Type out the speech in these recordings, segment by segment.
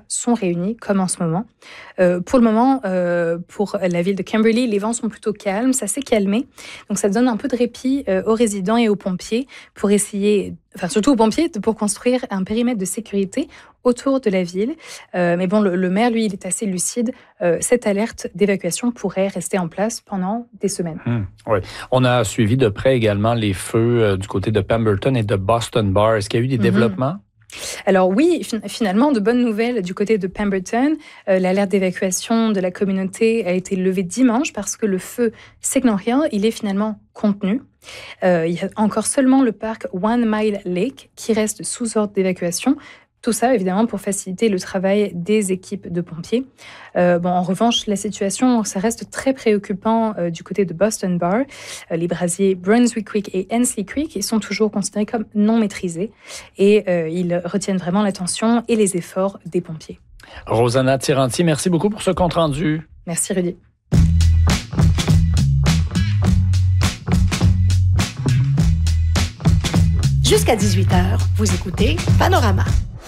sont réunis, comme en ce moment. Pour le moment, pour la ville de Kimberley, les vents sont plutôt calmes, ça s'est calmé. Donc ça donne un peu de répit aux résidents et aux pompiers pour essayer, enfin surtout aux pompiers, pour construire un périmètre de sécurité autour de la ville. Mais bon, le maire, lui, il est assez lucide. Cette alerte d'évacuation pourrait rester en place pendant des semaines. Oui. On a suivi de près également les feux du côté de Pemberton et de Boston Bar. Est-ce qu'il y a eu des développements? Alors oui, finalement, de bonnes nouvelles du côté de Pemberton. L'alerte d'évacuation de la communauté a été levée dimanche parce que le feu Signal Hill, il est finalement contenu. Il y a encore seulement le parc One Mile Lake qui reste sous ordre d'évacuation. Tout ça, évidemment, pour faciliter le travail des équipes de pompiers. En revanche, la situation, ça reste très préoccupant du côté de Boston Bar. Les brasiers Brunswick Creek et Hensley Creek, ils sont toujours considérés comme non maîtrisés et ils retiennent vraiment l'attention et les efforts des pompiers. Rosanna Tiranti, merci beaucoup pour ce compte-rendu. Merci, Rudy. Jusqu'à 18h, vous écoutez Panorama.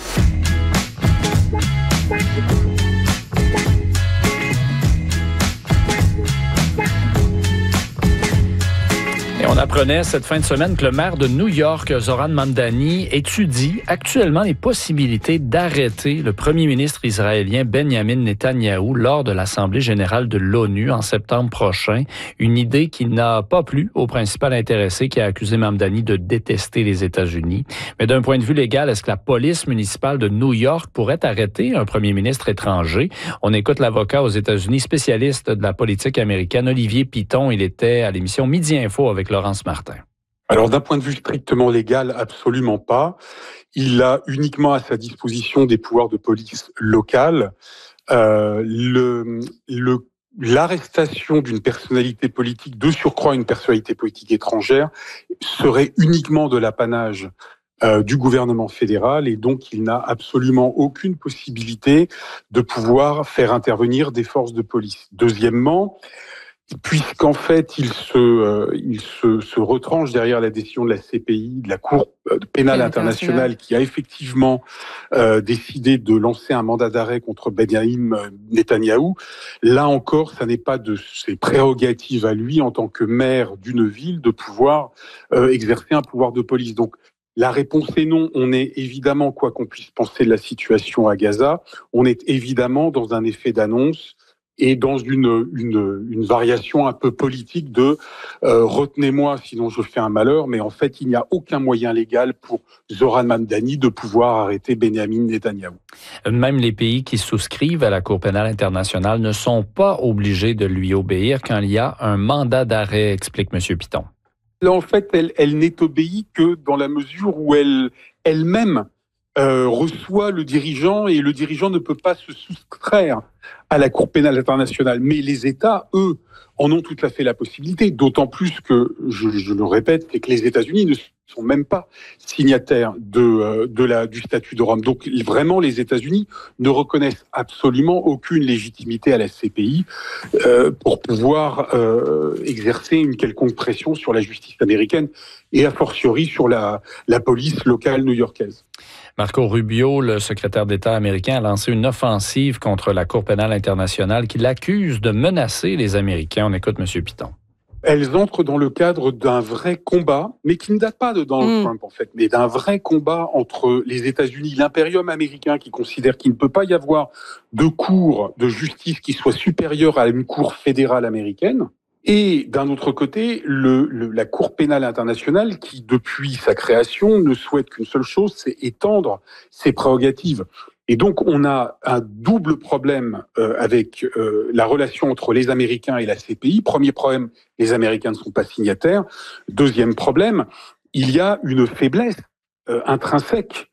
Et on apprenait cette fin de semaine que le maire de New York, Zoran Mamdani, étudie actuellement les possibilités d'arrêter le premier ministre israélien Benjamin Netanyahou lors de l'Assemblée générale de l'ONU en septembre prochain. Une idée qui n'a pas plu au principal intéressé qui a accusé Mamdani de détester les États-Unis. Mais d'un point de vue légal, est-ce que la police municipale de New York pourrait arrêter un premier ministre étranger? On écoute l'avocat aux États-Unis, spécialiste de la politique américaine, Olivier Piton. Il était à l'émission Midi Info avec Laurence Martin. Alors d'un point de vue strictement légal, absolument pas. Il a uniquement à sa disposition des pouvoirs de police locale. L'arrestation d'une personnalité politique, de surcroît une personnalité politique étrangère, serait uniquement de l'apanage du gouvernement fédéral et donc il n'a absolument aucune possibilité de pouvoir faire intervenir des forces de police. Deuxièmement, puisqu'en fait, il se retranche derrière la décision de la CPI, de la Cour pénale internationale, qui a effectivement décidé de lancer un mandat d'arrêt contre Benjamin Netanyahou. Là encore, ça n'est pas de ses prérogatives à lui, en tant que maire d'une ville, de pouvoir exercer un pouvoir de police. Donc, la réponse est non. On est évidemment, quoi qu'on puisse penser de la situation à Gaza, on est évidemment dans un effet d'annonce et dans une variation un peu politique de retenez-moi sinon je fais un malheur, mais en fait il n'y a aucun moyen légal pour Zoran Mamdani de pouvoir arrêter Benjamin Netanyahou. Même les pays qui souscrivent à la Cour pénale internationale ne sont pas obligés de lui obéir quand il y a un mandat d'arrêt, explique M. Piton. Là, en fait, elle n'est obéie que dans la mesure où elle-même reçoit le dirigeant et le dirigeant ne peut pas se soustraire à la Cour pénale internationale. Mais les États, eux, en ont tout à fait la possibilité, d'autant plus que, je le répète, c'est que les États-Unis ne sont même pas signataires du statut de Rome. Donc vraiment, les États-Unis ne reconnaissent absolument aucune légitimité à la CPI pour pouvoir exercer une quelconque pression sur la justice américaine et a fortiori sur la police locale new-yorkaise. Marco Rubio, le secrétaire d'État américain, a lancé une offensive contre la Cour pénale internationale qui l'accuse de menacer les Américains. On écoute M. Piton. Elles entrent dans le cadre d'un vrai combat, mais qui ne date pas de Donald Trump en fait, mais d'un vrai combat entre les États-Unis, l'impérium américain qui considère qu'il ne peut pas y avoir de cour de justice qui soit supérieure à une cour fédérale américaine, et d'un autre côté, la Cour pénale internationale qui, depuis sa création, ne souhaite qu'une seule chose, c'est étendre ses prérogatives. Et donc, on a un double problème avec la relation entre les Américains et la CPI. Premier problème, les Américains ne sont pas signataires. Deuxième problème, il y a une faiblesse intrinsèque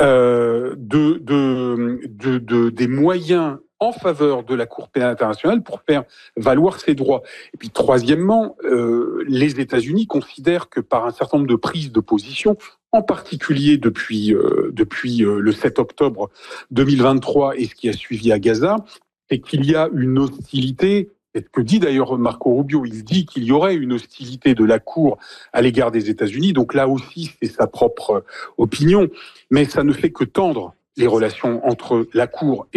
des moyens en faveur de la Cour pénale internationale pour faire valoir ses droits. Et puis troisièmement, les États-Unis considèrent que par un certain nombre de prises de position, en particulier depuis le 7 octobre 2023 et ce qui a suivi à Gaza, c'est qu'il y a une hostilité. C'est ce que dit d'ailleurs Marco Rubio. Il dit qu'il y aurait une hostilité de la Cour à l'égard des États-Unis. Donc là aussi, c'est sa propre opinion. Mais ça ne fait que tendre les relations entre la Cour